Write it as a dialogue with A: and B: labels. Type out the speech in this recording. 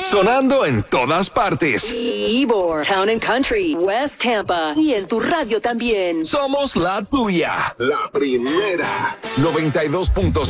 A: Sonando en todas partes.
B: Ybor, Town and Country, West Tampa y en tu radio también.
A: Somos la tuya. La primera. 92.5